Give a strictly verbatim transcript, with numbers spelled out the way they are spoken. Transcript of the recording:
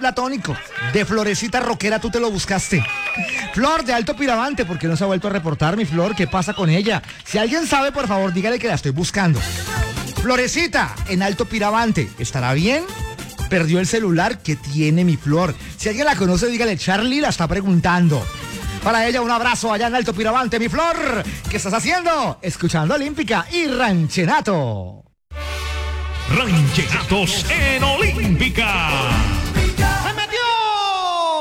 platónico. De Florecita Roquera tú te lo buscaste. Flor de Alto Piravante, porque no se ha vuelto a reportar mi Flor. ¿Qué pasa con ella? Si alguien sabe, por favor, dígale que la estoy buscando. Florecita, en Alto Piravante. ¿Estará bien? Perdió el celular que tiene mi Flor. Si alguien la conoce, dígale, Charlie la está preguntando. Para ella un abrazo allá en Alto Piravante, mi Flor. ¿Qué estás haciendo? Escuchando Olímpica y Ranchenato. Ranchenatos en Olímpica.